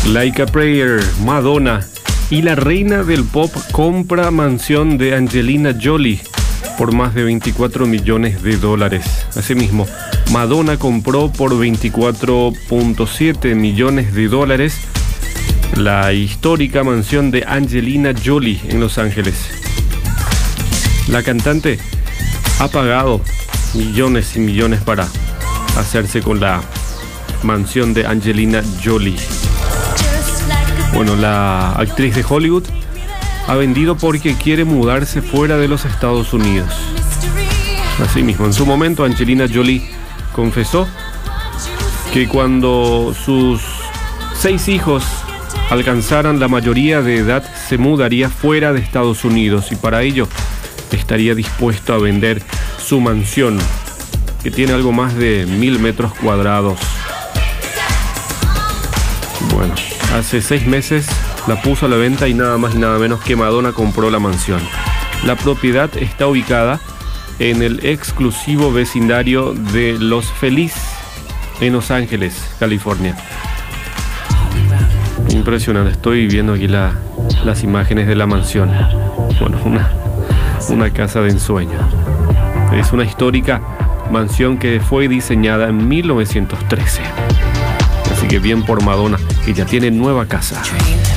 Like a Prayer, Madonna. Y la reina del pop compra mansión de Angelina Jolie por más de $24 millones. Asimismo, Madonna compró por $24.7 millones la histórica mansión de Angelina Jolie en Los Ángeles. La cantante ha pagado millones y millones para hacerse con la mansión de Angelina Jolie. Bueno, la actriz de Hollywood ha vendido porque quiere mudarse fuera de los Estados Unidos. Asimismo, en su momento Angelina Jolie confesó que cuando sus 6 hijos alcanzaran la mayoría de edad se mudaría fuera de Estados Unidos y para ello estaría dispuesto a vender su mansión, que tiene algo más de 1000 metros cuadrados. Bueno, hace 6 meses la puso a la venta y nada más y nada menos que Madonna compró la mansión. La propiedad está ubicada en el exclusivo vecindario de Los Feliz, en Los Ángeles, California. Impresionante, estoy viendo aquí las imágenes de la mansión. Bueno, una casa de ensueño. Es una histórica mansión que fue diseñada en 1913. Así que bien por Madonna, que ya tiene nueva casa.